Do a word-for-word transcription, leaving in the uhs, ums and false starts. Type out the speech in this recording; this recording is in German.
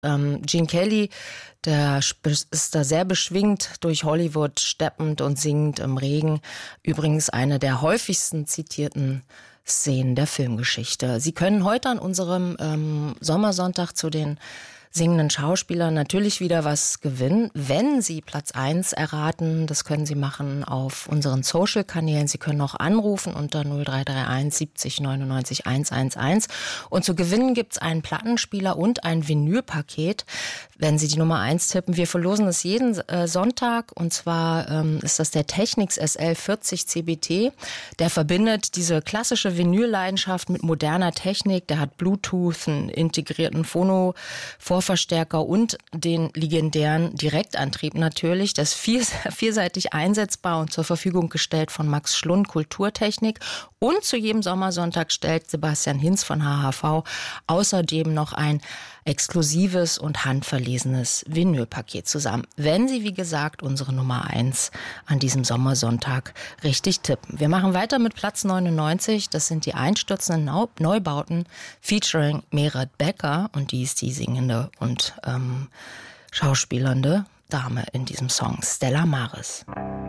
Ähm, Gene Kelly, der ist da sehr beschwingt durch Hollywood, steppend und singend im Regen. Übrigens eine der häufigsten zitierten Szenen der Filmgeschichte. Sie können heute an unserem ähm, Sommersonntag zu den singenden Schauspielern natürlich wieder was gewinnen, wenn Sie Platz eins erraten. Das können Sie machen auf unseren Social-Kanälen. Sie können auch anrufen unter null drei drei eins siebzig neunundneunzig hundertelf. Und zu gewinnen gibt's einen Plattenspieler und ein Vinylpaket, wenn Sie die Nummer eins tippen. Wir verlosen es jeden äh, Sonntag, und zwar ähm, ist das der Technics S L vierzig C B T. Der verbindet diese klassische Vinylleidenschaft mit moderner Technik. Der hat Bluetooth, einen integrierten Phono, Vorverstärker und den legendären Direktantrieb natürlich. Das ist vier, vielseitig einsetzbar und zur Verfügung gestellt von Max Schlund Kulturtechnik. Und zu jedem Sommersonntag stellt Sebastian Hinz von H H V außerdem noch ein exklusives und handverlesenes Vinylpaket zusammen. Wenn Sie, wie gesagt, unsere Nummer eins an diesem Sommersonntag richtig tippen. Wir machen weiter mit Platz neunundneunzig. Das sind die einstürzenden Neubauten featuring Meret Becker. Und die ist die singende und ähm, schauspielernde Dame in diesem Song, Stella Maris.